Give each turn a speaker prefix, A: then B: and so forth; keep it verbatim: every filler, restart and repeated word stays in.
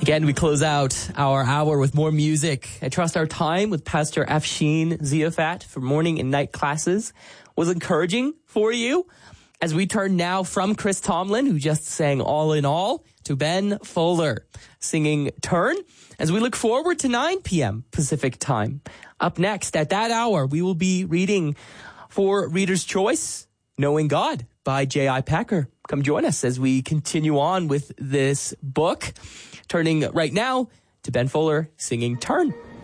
A: Again, we close out our hour with more music. I trust our time with Pastor Afshin Ziafat for morning and night classes was encouraging for you. As we turn now from Chris Tomlin, who just sang All in All, to Ben Fuller singing Turn, as we look forward to nine p.m. Pacific time. Up next, at that hour, we will be reading for Reader's Choice, Knowing God by J I. Packer. Come join us as we continue on with this book, turning right now to Ben Fuller singing Turn.